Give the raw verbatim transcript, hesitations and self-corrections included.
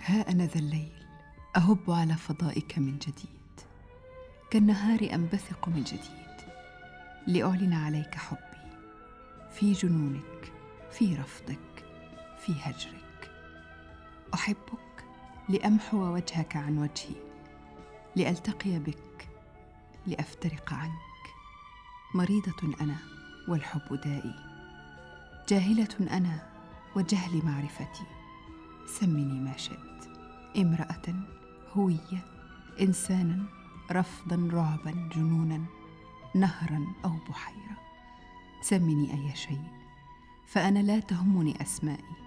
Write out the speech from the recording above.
ها أنا ذا الليل أهب على فضائك من جديد، كالنهار أنبثق من جديد لأعلن عليك حبي، في جنونك، في رفضك، في هجرك. أحبك لأمحو وجهك عن وجهي، لألتقي بك، لأفترق عنك. مريضة أنا والحب دائي، جاهلة أنا وجهل معرفتي. سمني ما شئت، امرأة، هوية، إنسانا، رفضا، رعبا، جنونا، نهرا أو بحيرة. سمني أي شيء، فأنا لا تهمني أسمائي،